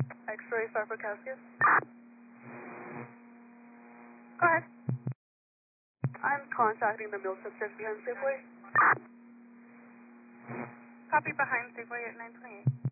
X-ray, Sarford Cassius. Go ahead. I'm contacting the Mill Sisters behind Safeway. Copy behind Safeway at 928.